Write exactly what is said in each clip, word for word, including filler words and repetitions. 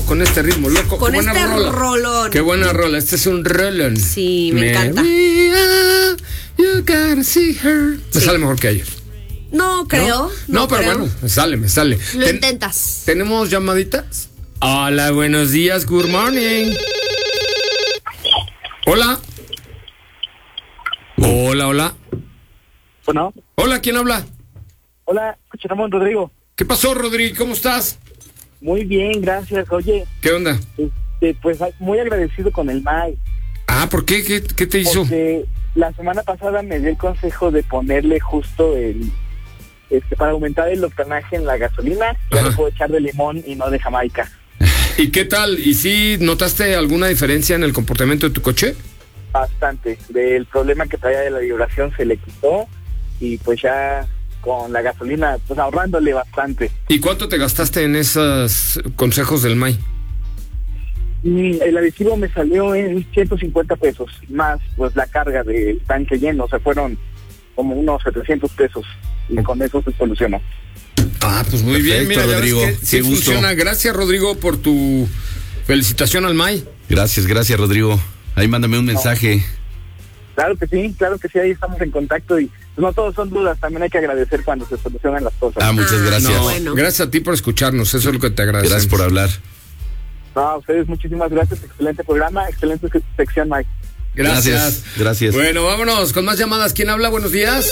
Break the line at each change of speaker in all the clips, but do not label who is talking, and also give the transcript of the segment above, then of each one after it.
con este ritmo loco.
Con
Qué buena
este
rola.
rolón.
Qué buena rola, este es un rolón.
Sí, me encanta.
Maria, you gotta see her. Me
Sí.
sale mejor que ellos.
No creo.
No,
No,
pero
creo.
bueno, me sale, me sale.
Lo
Ten-
intentas.
¿Tenemos llamaditas? Hola, buenos días, good morning. Hola. Hola, hola.
Bueno,
Hola, ¿quién habla?
hola, Ramón Rodrigo.
¿Qué pasó, Rodrigo? ¿Cómo estás?
Muy bien, gracias. Oye,
¿Qué onda?
este, pues muy agradecido con el M A I.
Ah, ¿por qué? ¿Qué, qué te hizo?
Porque la semana pasada me dio el consejo de ponerle justo el, este, para aumentar el octanaje en la gasolina, ya
Ajá.
le puedo echar de limón y no de Jamaica.
¿Y qué tal? ¿Y si notaste alguna diferencia en el comportamiento de tu coche?
Bastante. Del problema que traía de la vibración se le quitó y pues ya con la gasolina, pues ahorrándole bastante.
¿Y cuánto te gastaste en esos consejos del M A I?
Y el adhesivo me salió en ciento cincuenta pesos, más pues la carga del tanque lleno, o sea, fueron como unos setecientos pesos y con eso se solucionó.
Ah, pues muy
Perfecto,
bien, mira, ya
Rodrigo.
ves que sí
Qué gusto.
funciona. Gracias, Rodrigo, por tu felicitación al M A I.
Gracias, gracias, Rodrigo. Ahí mándame un mensaje.
Claro que sí, claro que sí, ahí estamos en contacto y pues, no todos son dudas, también hay que agradecer cuando se solucionan las cosas.
Ah, muchas
Ah,
gracias.
No,
bueno.
gracias a ti por escucharnos, eso es lo que te agradecemos.
Gracias por hablar.
No, a ustedes muchísimas gracias, excelente programa, excelente se- sección, Mike.
Gracias.
Gracias, gracias.
Bueno, vámonos con más llamadas. ¿Quién habla? Buenos días.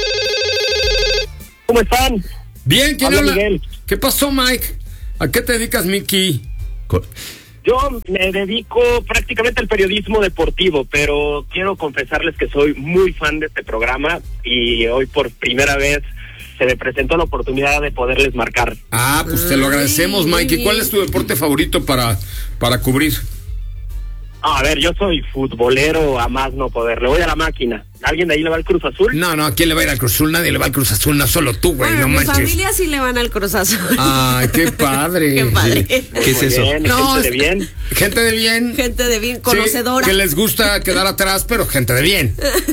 ¿Cómo están?
Bien, ¿quién
Hola,
habla?
Miguel.
¿Qué pasó, Mike? ¿A qué te dedicas, Mickey?
Co-
Yo me dedico prácticamente al periodismo deportivo, pero quiero confesarles que soy muy fan de este programa y hoy por primera vez se me presentó la oportunidad de poderles marcar.
Ah, pues te lo agradecemos,
Ay,
Mike. ¿Y cuál es tu deporte favorito para, para cubrir?
Ah, a ver, yo soy futbolero a más no poder, le voy a la máquina. ¿Alguien de ahí le va al Cruz Azul?
No, no, ¿a quién le va a ir al Cruz Azul? Nadie le va al Cruz Azul, no solo tú, güey,
Bueno,
no
mi
manches.
familia sí le van al Cruz Azul.
Ay, qué padre.
Qué padre.
¿Qué es
Muy
eso?
bien,
No,
gente de
es-
bien.
Gente de bien.
Gente de bien
Sí,
conocedora.
que les gusta quedar atrás, pero gente de bien.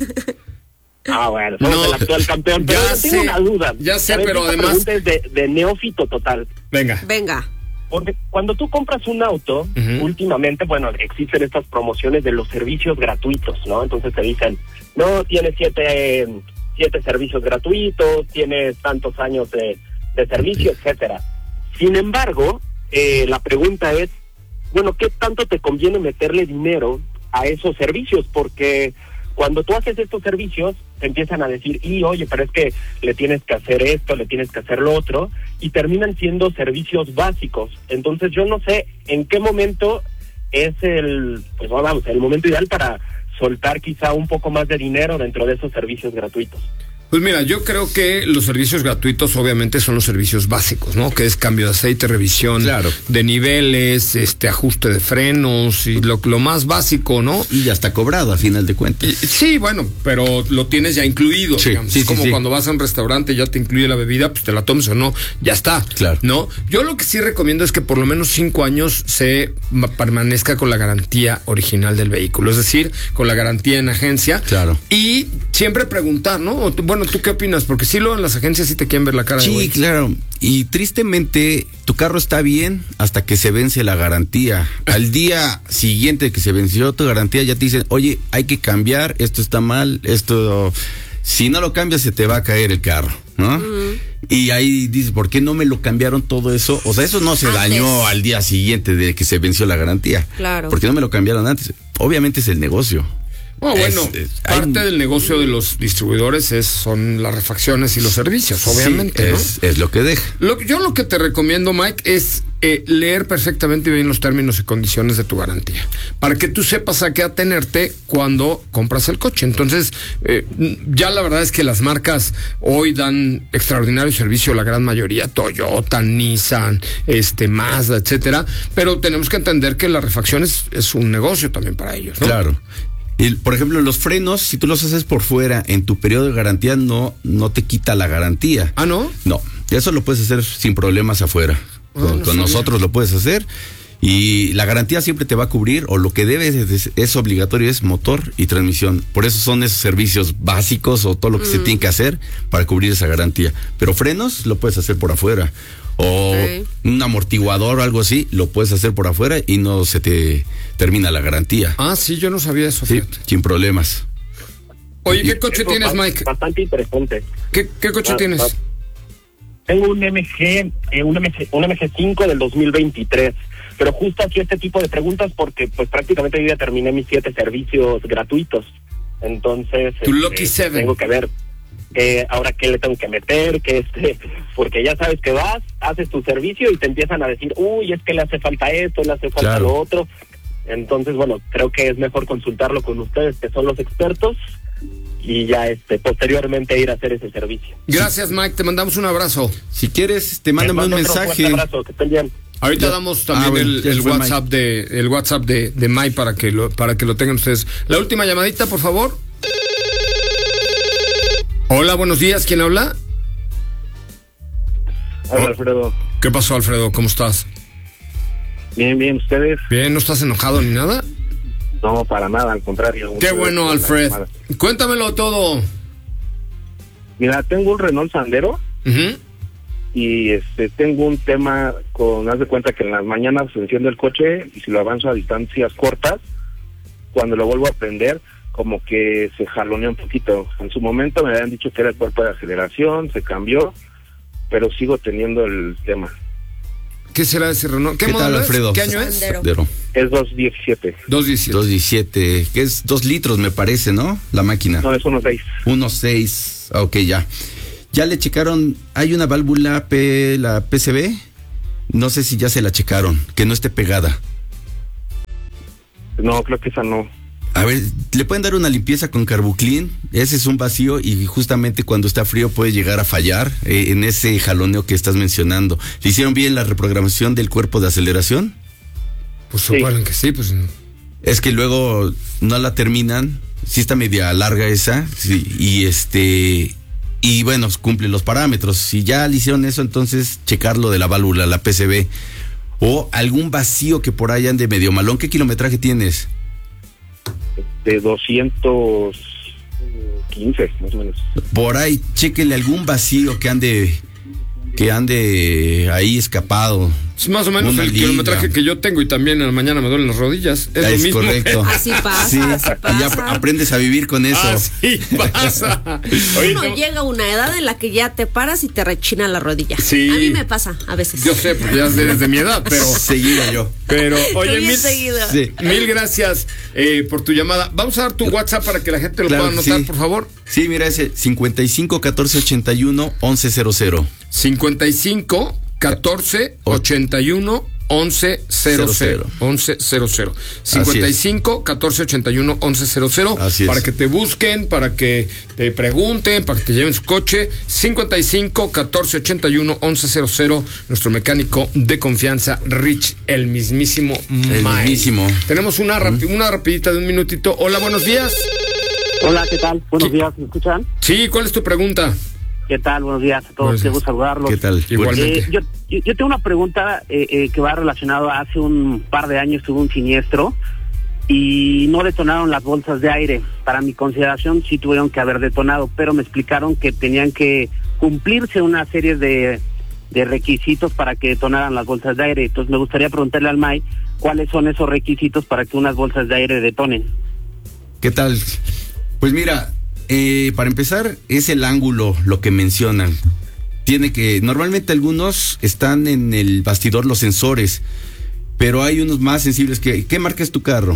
Ah, bueno, somos
No,
el actual campeón, pero
ya
yo tengo
sé,
una duda.
ya sé,
A ver,
pero
esta
además-
pregunta es de, de neófito total.
Venga.
Venga.
Porque cuando tú compras un auto,
Ujú.
últimamente, bueno, existen estas promociones de los servicios gratuitos, ¿no? Entonces te dicen, no, tienes siete, siete servicios gratuitos, tienes tantos años de, de servicio, etcétera. Sin embargo, eh, la pregunta es, bueno, ¿qué tanto te conviene meterle dinero a esos servicios? Porque cuando tú haces estos servicios, te empiezan a decir, y oye, pero es que le tienes que hacer esto, le tienes que hacer lo otro, y terminan siendo servicios básicos. Entonces yo no sé en qué momento es el, pues vamos, el momento ideal para soltar quizá un poco más de dinero dentro de esos servicios gratuitos.
Pues mira, yo creo que los servicios gratuitos obviamente son los servicios básicos, ¿no? Que es cambio de aceite, revisión
Claro.
de niveles, este ajuste de frenos y lo, lo más básico, ¿no?
Y ya está cobrado a final de cuentas.
Y- sí, bueno, pero lo tienes ya incluido,
Sí,
digamos.
sí,
es
sí,
como
sí.
cuando vas a un restaurante y ya te incluye la bebida, pues te la tomes o no, ya está.
Claro.
¿No? Yo lo que sí recomiendo es que por lo menos cinco años se ma- permanezca con la garantía original del vehículo, es decir, con la garantía en agencia.
Claro.
Y siempre preguntar, ¿no? O tú- Bueno, ¿tú qué opinas? Porque sí, luego en las agencias sí te quieren ver la cara de
Sí,
güey.
claro. Y tristemente, tu carro está bien hasta que se vence la garantía. Al día siguiente que se venció tu garantía, ya te dicen, oye, hay que cambiar, esto está mal, esto... Si no lo cambias, se te va a caer el carro, ¿no?
Ujú.
Y ahí dices, ¿por qué no me lo cambiaron todo eso? O sea, eso no se
Antes.
dañó al día siguiente de que se venció la garantía.
Claro.
¿Por qué no me lo cambiaron antes? Obviamente es el negocio.
Oh, bueno,
Es- es- hay-
parte del negocio de los distribuidores es son las refacciones y los servicios, obviamente,
Sí,
¿no?
es, es lo que deja.
Lo, yo lo que te recomiendo, Mike, es eh, leer perfectamente bien los términos y condiciones de tu garantía, para que tú sepas a qué atenerte cuando compras el coche. Entonces, eh, ya la verdad es que las marcas hoy dan extraordinario servicio, la gran mayoría, Toyota, Nissan, este, Mazda, etcétera, pero tenemos que entender que la refacción es, es un negocio también para ellos, ¿no?
Claro. Y, por ejemplo, los frenos, si tú los haces por fuera, en tu periodo de garantía no, no te quita la garantía.
Ah, ¿no?
No, eso lo puedes hacer sin problemas afuera.
Ah,
con
no
con
sabía.
nosotros lo puedes hacer. Y la garantía siempre te va a cubrir, o lo que debe es, es obligatorio es motor y transmisión. Por eso son esos servicios básicos o todo lo que se tiene que hacer para cubrir esa garantía. Pero frenos lo puedes hacer por afuera. o
Okay.
un amortiguador o algo así, lo puedes hacer por afuera y no se te termina la garantía.
Ah, sí, yo no sabía eso.
Sí,
Fíjate.
sin problemas.
Oye, ¿qué coche
Eso
tienes,
ba-
Mike?
Bastante interesante.
¿Qué, qué coche
Ah,
tienes?
ah. Tengo un M G, eh, un M G, un M G cinco del dos mil veintitrés, pero justo aquí este tipo de preguntas porque pues prácticamente yo ya terminé mis siete servicios gratuitos, entonces
Tu
este,
Lucky Seven.
tengo que ver eh, ahora qué le tengo que meter, que este, porque ya sabes que vas, haces tu servicio y te empiezan a decir, uy, es que le hace falta esto, le hace falta
Claro.
lo otro, entonces bueno, creo que es mejor consultarlo con ustedes que son los expertos y ya este posteriormente ir a hacer ese servicio.
Gracias, Mike. Te mandamos un abrazo.
Si quieres, te mándame un
Les mando otro
mensaje.
fuerte abrazo, que estén bien.
Ahorita
Ya.
damos también
Ah, bueno,
el,
ya
el
fue
WhatsApp de el WhatsApp de, de Mike para que lo para que lo tengan ustedes. La última llamadita, por favor. Hola, buenos días. ¿Quién habla?
Hola, Alfredo.
¿Qué pasó, Alfredo? ¿Cómo estás?
Bien, bien, ¿ustedes?
Bien, ¿no estás enojado ni nada?
No, para nada, al contrario.
Qué
Ustedes
bueno,
con la
Alfred.
llamada.
Cuéntamelo todo.
Mira, tengo un Renault Sandero
Ujú.
y este tengo un tema con, haz de cuenta que en las mañanas se enciende el coche y si lo avanzo a distancias cortas, cuando lo vuelvo a prender, como que se jalonea un poquito. En su momento me habían dicho que era el cuerpo de aceleración, se cambió, pero sigo teniendo el tema.
¿Qué será ese Renault? ¿Qué,
¿Qué tal,
modelo es?
Alfredo?
¿Qué año es?
Sandero.
Sandero.
Es dos diecisiete.
dos diecisiete.
dos diecisiete, que es dos litros, me parece, ¿no? La máquina.
No, es uno seis.
uno seis. Ok, ya. Ya le checaron. Hay una válvula P, la P C B. No sé si ya se la checaron, que no esté pegada.
No, creo que esa no.
A ver, le pueden dar una limpieza con Carbuclean. Ese es un vacío y justamente cuando está frío puede llegar a fallar eh, en ese jaloneo que estás mencionando. ¿Le hicieron bien la reprogramación del cuerpo de aceleración?
Pues
Sí.
suponen que sí, pues.
Es que luego no la terminan. Sí está media larga esa. Sí, y este... Y bueno, cumple los parámetros. Si ya le hicieron eso, entonces checar lo de la válvula, la P C B. O algún vacío que por ahí ande medio malón. ¿Qué kilometraje tienes?
De doscientos quince, más o menos.
Por ahí, chéquenle algún vacío que ande, que ande ahí escapado.
Es más o menos
Una
el
liga.
kilometraje que yo tengo y también en la mañana me duelen las rodillas. Es,
Es,
lo mismo.
correcto.
Así pasa,
Sí,
así
y ya
pasa.
aprendes a vivir con eso.
Así pasa. Oye,
Uno
no-
llega a una edad en la que ya te paras y te rechina la rodilla.
Sí.
A mí me pasa a veces.
yo sé, porque ya eres de mi edad, pero.
Seguido yo.
Pero,
Tú
oye,
bien
mil,
seguido.
Sí.
mil gracias eh, por tu llamada. Vamos a dar tu WhatsApp para que la gente lo
Claro
pueda
que
anotar,
sí.
por favor.
Sí, mira ese cincuenta y cinco catorce ochenta y uno once cero cero.
cincuenta y cinco catorce ochenta y uno once cero cero. once cero cero. cincuenta y cinco catorce ochenta y uno once cero cero.
Así es.
Para que te busquen, para que te pregunten, para que te lleven su coche. cincuenta y cinco catorce ochenta y uno once cero cero. Nuestro mecánico de confianza, Rich, el mismísimo
El
Mike.
mismísimo.
Tenemos una, rapi- una rapidita de un minutito. Hola, buenos días.
Hola, ¿qué tal? Buenos
¿Qué?
días, ¿me escuchan?
Sí, ¿cuál es tu pregunta?
¿Qué tal? Buenos días a todos,
Buenos
qué
días.
gusto saludarlos.
¿Qué tal?
Igualmente.
Eh, yo, yo, yo tengo una pregunta eh, eh, que va relacionado a hace un par de años tuve un siniestro y no detonaron las bolsas de aire. Para mi consideración sí tuvieron que haber detonado, pero me explicaron que tenían que cumplirse una serie de, de requisitos para que detonaran las bolsas de aire. Entonces me gustaría preguntarle al M A I cuáles son esos requisitos para que unas bolsas de aire detonen.
¿Qué tal? Pues mira, eh, para empezar, es el ángulo lo que mencionan. Tiene que, normalmente algunos están en el bastidor los sensores, pero hay unos más sensibles que, ¿qué marca es tu carro?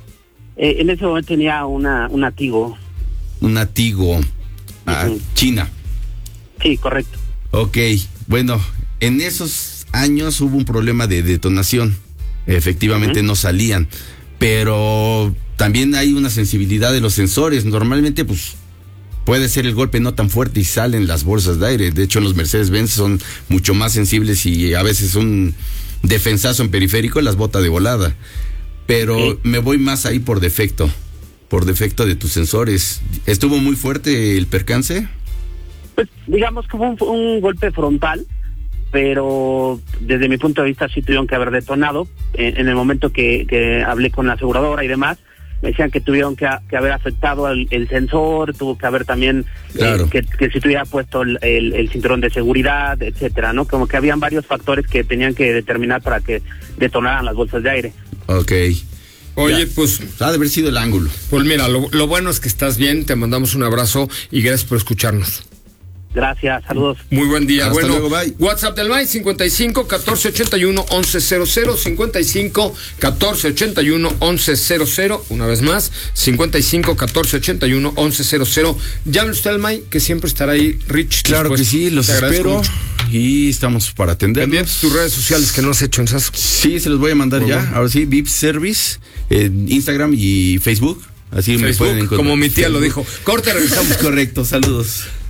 Eh, en ese momento tenía una, una Tigo.
Un Atigo, ah,
Ujú.
China.
Sí, correcto.
Ok, bueno, en esos años hubo un problema de detonación. Efectivamente
Ujú.
no salían, pero también hay una sensibilidad de los sensores. Normalmente, pues, puede ser el golpe no tan fuerte y salen las bolsas de aire. De hecho, los Mercedes-Benz son mucho más sensibles y a veces un defensazo en periférico las bota de volada. Pero
Ok.
me voy más ahí por defecto, por defecto de tus sensores. ¿Estuvo muy fuerte el percance?
Pues digamos que fue un, un golpe frontal, pero desde mi punto de vista sí tuvieron que haber detonado en, en el momento que, que hablé con la aseguradora y demás. me decían que tuvieron que, que haber afectado el, el sensor, tuvo que haber también
Claro.
eh, que, que se tuviera puesto el, el, el cinturón de seguridad, etcétera, ¿no? Como que habían varios factores que tenían que determinar para que detonaran las bolsas de aire.
Ok.
Oye,
Ya.
pues,
Ha de haber sido el ángulo.
pues mira, lo, lo bueno es que estás bien, te mandamos un abrazo y gracias por escucharnos.
Gracias, saludos.
Muy buen día.
Hasta
bueno,
luego, bye.
WhatsApp del M A I cincuenta y cinco catorce ochenta y uno once cero cero, cincuenta y cinco catorce ochenta y uno once cero cero, una vez más, cincuenta y cinco catorce ochenta y uno once cero cero. Llame usted al M A I, que siempre estará ahí, Rich.
Claro
después.
que sí, los
Te agradezco
espero
mucho.
y estamos para atenderlos.
Pendientes tus redes sociales que no has hecho en Sasso.
Sí, se los voy a mandar
Muy
ya.
bueno.
Ahora sí, V I P Service, en Instagram y Facebook. Así me pueden
Facebook,
encontrar.
como mi tía lo
Facebook.
dijo. Corte, regresamos.
Correcto, saludos.